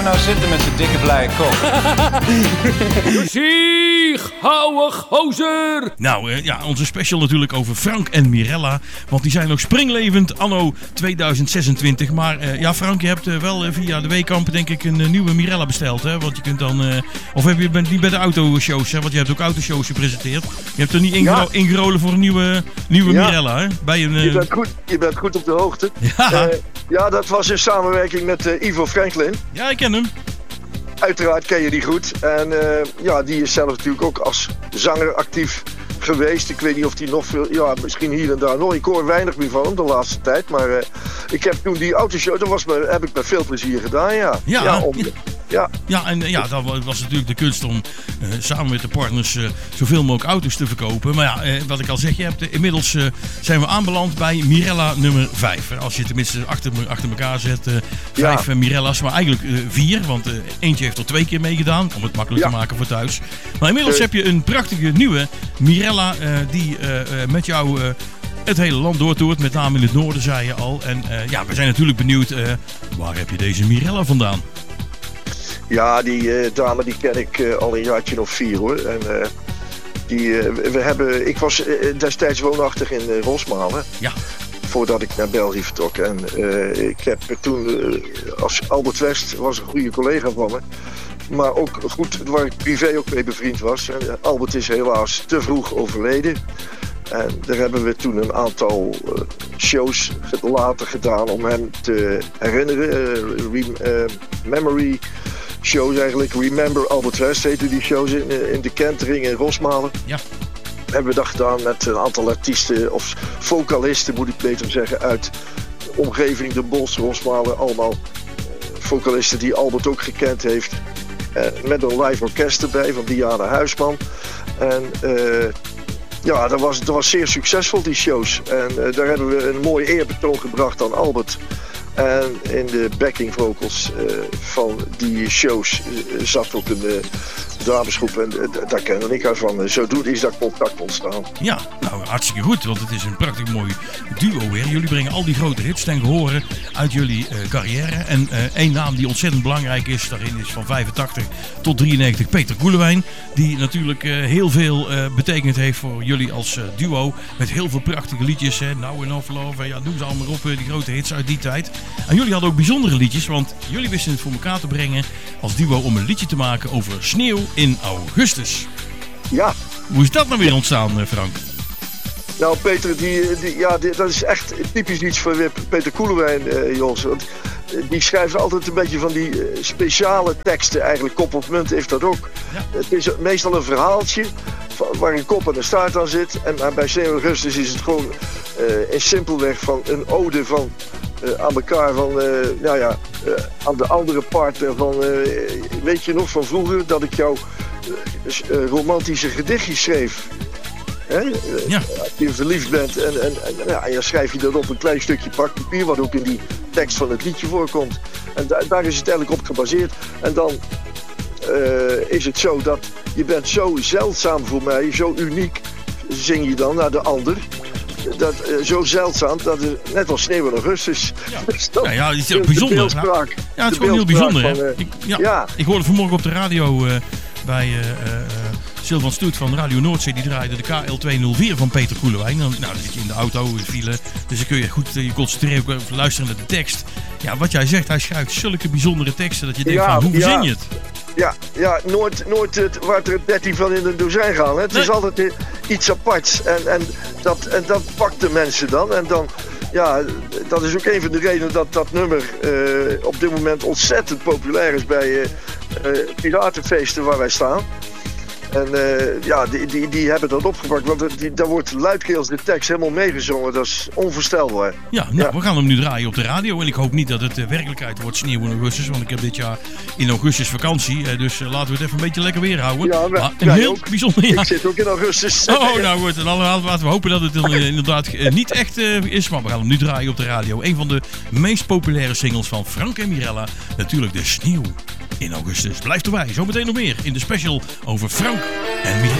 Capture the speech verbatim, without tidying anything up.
nou zitten met zijn dikke blije kop? Zieg, ouwe gozer! Nou, uh, ja, onze special natuurlijk over Frank en Mirella. Want die zijn nog springlevend anno tweeduizend zesentwintig. Maar uh, ja, Frank, je hebt uh, wel uh, via de Weekamp denk ik een uh, nieuwe Mirella besteld. Hè? Want je kunt dan... Uh, of heb je bent niet bij de autoshows, hè? Want je hebt ook autoshows gepresenteerd. Je hebt er niet ingero- ja. ingerolen voor een nieuwe, nieuwe ja. Mirella, hè? Bij een, uh... je, bent goed, je bent goed op de hoogte. Ja, uh, ja dat was in samenwerking met uh, Ivo Franklin. Ja, ik ken hem. Uiteraard ken je die goed. En uh, ja, die is zelf natuurlijk ook als zanger actief geweest. Ik weet niet of hij nog veel... Ja, misschien hier en daar nog. Ik hoor weinig meer van hem de laatste tijd. Maar uh, ik heb toen die autoshow... Dat was me, heb ik met veel plezier gedaan, ja. Ja, ja, om, ja. Ja, ja en uh, ja, dat was natuurlijk de kunst om uh, samen met de partners uh, zoveel mogelijk auto's te verkopen. Maar ja, uh, wat ik al zeg, je hebt, uh, inmiddels uh, zijn we aanbeland bij Mirella nummer vijf. Als je tenminste achter, achter elkaar zet, uh, vijf ja. uh, Mirella's, maar eigenlijk uh, vier. Want uh, eentje heeft er twee keer meegedaan, om het makkelijk ja. te maken voor thuis. Maar inmiddels uh, heb je een prachtige nieuwe Mirella uh, die uh, uh, met jou... Uh, het hele land doortoert, met name in het noorden, zei je al. En uh, ja, we zijn natuurlijk benieuwd, uh, waar heb je deze Mirella vandaan? Ja, die uh, dame die ken ik uh, al een jaartje of vier hoor. En, uh, die, uh, we hebben, ik was uh, destijds woonachtig in uh, Rosmalen. Ja. Voordat ik naar België vertrok. En uh, ik heb toen, uh, als Albert West was een goede collega van me. Maar ook goed, waar ik privé ook mee bevriend was. En, uh, Albert is helaas te vroeg overleden. En daar hebben we toen een aantal uh, shows later gedaan om hem te herinneren. Uh, re- uh, memory shows eigenlijk. Remember Albert West heette die shows in, in de Kentering in Rosmalen. Ja. Hebben we dat gedaan met een aantal artiesten of vocalisten moet ik beter zeggen uit de omgeving, de Bos, Rosmalen. Allemaal uh, vocalisten die Albert ook gekend heeft. Uh, met een live orkest erbij van Diana Huisman. En... Uh, Ja, dat was, dat was zeer succesvol, die shows. En uh, daar hebben we een mooi eerbetoon gebracht aan Albert. En in de backing vocals uh, van die shows uh, zat ook een uh, damesgroep. En uh, daar ken ik haar van. Uh, zodoende is dat contact ontstaan. Ja, nou hartstikke goed. Want het is een prachtig mooi duo weer. Jullie brengen al die grote hits ten gehore uit jullie uh, carrière. En uh, één naam die ontzettend belangrijk is, daarin is van vijfentachtig tot drieënnegentig Peter Koelewijn. Die natuurlijk uh, heel veel uh, betekend heeft voor jullie als uh, duo. Met heel veel prachtige liedjes. Hè? Now and Of Love. En ja, noem ze allemaal op. Uh, die grote hits uit die tijd. En jullie hadden ook bijzondere liedjes. Want jullie wisten het voor elkaar te brengen als duo om een liedje te maken over sneeuw in augustus. Ja. Hoe is dat nou weer ontstaan, uh, Frank? Nou, Peter, die, die, ja, die, dat is echt typisch iets voor Peter Koelewijn, uh, Jos. Want die schrijft altijd een beetje van die uh, speciale teksten. Eigenlijk Kop of Munt heeft dat ook. Ja. Het is meestal een verhaaltje van, waar een kop en een staart aan zit. En maar bij Sneeuw Augustus is het gewoon uh, in simpelweg van een ode van, uh, aan elkaar. Van, uh, nou ja, uh, aan de andere partner van, uh, weet je nog van vroeger dat ik jou uh, uh, romantische gedichtjes schreef. Hè? Ja. Als je verliefd bent en, en, en, ja, en dan schrijf je dat op een klein stukje papier wat ook in die tekst van het liedje voorkomt. En da- daar is het eigenlijk op gebaseerd. En dan uh, is het zo dat je bent zo zeldzaam voor mij, zo uniek, zing je dan naar de ander. Dat, uh, zo zeldzaam dat het net als sneeuw in augustus. Ja, dus ja, ja, het is ook bijzonder. Nou, ja, het is gewoon heel bijzonder. Van, uh, ik, ja, ja. ik hoorde vanmorgen op de radio uh, bij... Uh, uh, Sylvan Stoet van Radio Noordzee, die draaide de K L tweehonderdvier van Peter Koelewijn. Nou, dan zit je in de auto, in de file, dus dan kun je goed je concentreren op luisteren naar de tekst. Ja, wat jij zegt, hij schrijft zulke bijzondere teksten dat je denkt ja, van, hoe verzin je het? Ja, ja nooit, nooit het, waar er dertien van in een dozijn gaan. Hè? Het nee. is altijd uh, iets aparts en, en, dat, en dat pakt de mensen dan. En dan, ja, dat is ook een van de redenen dat dat nummer uh, op dit moment ontzettend populair is bij uh, uh, piratenfeesten waar wij staan. En uh, ja, die, die, die hebben dat opgepakt, want die, daar wordt luidkeels de tekst helemaal meegezongen. Dat is onvoorstelbaar. Ja, nou, ja, we gaan hem nu draaien op de radio. En ik hoop niet dat het uh, werkelijkheid wordt sneeuw in augustus. Want ik heb dit jaar in augustus vakantie. Uh, dus uh, laten we het even een beetje lekker weer houden. Ja, maar een heel ook. bijzonder jaar. Ik zit ook in augustus. Oh, nou goed. En dan laten we hopen dat het uh, inderdaad uh, niet echt uh, is. Maar we gaan hem nu draaien op de radio. Een van de meest populaire singles van Frank en Mirella. Natuurlijk de sneeuw in augustus. Blijf erbij. Zometeen nog meer in de special over Frank en Mirella.